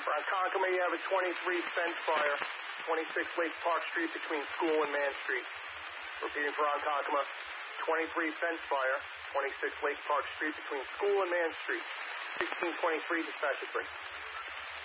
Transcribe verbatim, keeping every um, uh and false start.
Ronkonkoma, you have a twenty-three fence fire, twenty-six Lake Park Street between School and Man Street. Repeating for Ronkonkoma, twenty-three fence fire, twenty-six Lake Park Street between School and Man Street. sixteen twenty-three, dispatch at three.